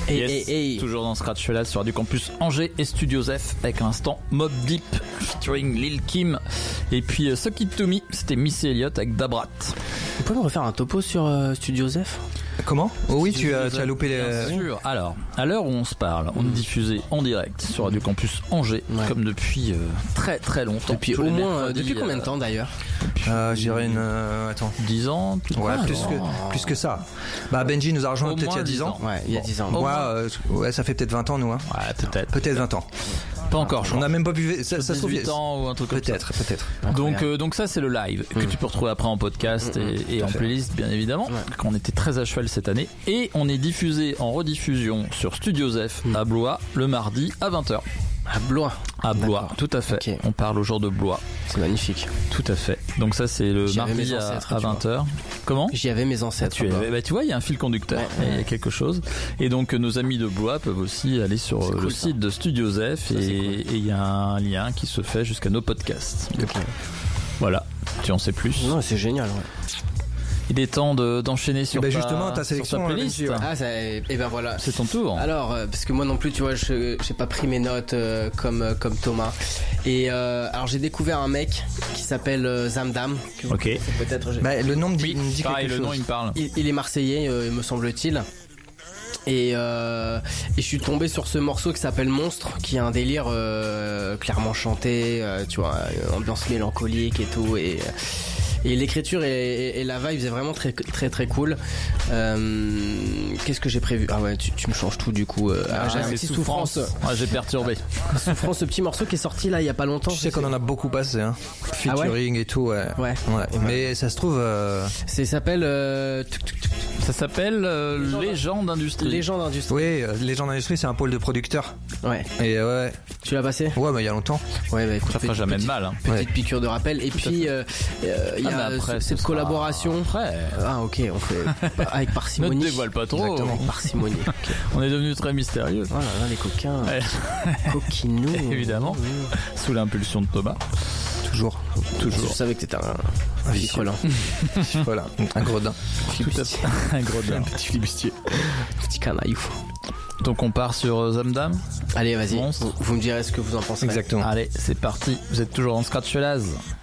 Et toujours dans Scratch Fellas sur Radio Campus Angers et Studio F avec l'instant Mobb Deep featuring Lil Kim. Et puis Suck It To Me, c'était Missy Elliott avec Dabrat. Vous pouvez me refaire un topo sur Studio F? Comment? Oh oui, tu as loupé les... Bien sûr. Alors, à l'heure où on se parle, on est diffusé en direct sur Radio Campus Angers, comme depuis très très longtemps. Depuis au moins, depuis combien de temps d'ailleurs? Je dirais attends. 10 ans? Ouais, plus que ça. Bah, Benji nous a rejoint peut-être il y a 10 ans. Ouais, il y a 10 ans. Ouais, ça fait peut-être 20 ans, nous, hein. Ouais, peut-être 20 ans. Pas encore, je crois. On a même pas pu... Ça se trouve 18 ans ou un truc comme ça. Peut-être. Donc ça, c'est le live que tu peux retrouver après en podcast et en playlist, bien évidemment. On était très à cheval cette année. Et on est diffusé en rediffusion sur Studio F à Blois le mardi à 20h. À Blois. À Blois, tout à fait. Okay. On parle au jour de Blois. C'est magnifique. Tout à fait. Donc ça, c'est le mardi à 20h. Comment? J'y avais mes ancêtres. Tu vois, il y a un fil conducteur. Il y a quelque chose. Et donc, nos amis de Blois peuvent aussi aller sur le site de Studio F et il y a un lien qui se fait jusqu'à nos podcasts. Okay. Voilà. Tu en sais plus? Non, c'est génial, ouais. Il est temps d'enchaîner sur justement ta sélection, playlist. Et ben voilà. C'est ton tour. Alors parce que moi non plus, tu vois, j'ai pas pris mes notes comme Thomas. Et alors j'ai découvert un mec qui s'appelle Zamdam. Ok. Peut-être. Le nom me dit pareil, quelque chose. Le nom il me parle. Il est marseillais, me semble-t-il. Et je suis tombé sur ce morceau qui s'appelle Monstre, qui est un délire clairement chanté, tu vois, ambiance mélancolique et tout. Et l'écriture et la vibe, c'est vraiment très très très cool. Qu'est-ce que j'ai prévu? Ah ouais, tu me changes tout du coup. J'ai un petit Souffrance. Ouais, j'ai perturbé. Souffrance, ce petit morceau qui est sorti là il y a pas longtemps. Tu sais qu'on en a beaucoup passé, hein. Featuring et tout, ouais. Mais ça se trouve. Ça s'appelle. Ça s'appelle Légende Industrie. Légende Industrie. Oui, Légende Industrie, c'est un pôle de producteurs. Ouais. Et ouais. Tu l'as passé? Ouais, mais il y a longtemps. Ouais, bah écoute, ça fera jamais de mal. Hein. Petite piqûre de rappel. Et puis il y a après, cette collaboration. Après. Ah ok, on fait avec parcimonie. Ne te dévoile pas trop. Exactement. Parcimonie. Okay. On est devenu très mystérieux. Voilà, les coquins. Coquinous. Évidemment. Sous l'impulsion de Thomas. Toujours. Je savais que t'étais un ficolin. Voilà, un gredin. Un gredin. Un petit flibustier. Petit canaille. Donc on part sur Zamdam. Allez, vas-y. Vous me direz ce que vous en pensez. Exactement. Allez, c'est parti. Vous êtes toujours en Scratch Fellas.